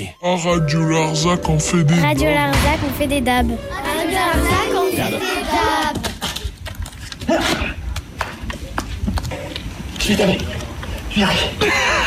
À Radio Larzac, on fait des Radio Larzac, on fait des dabs. Radio Larzac, on fait des dabs. Je vais t'aider. Je vais y arriver.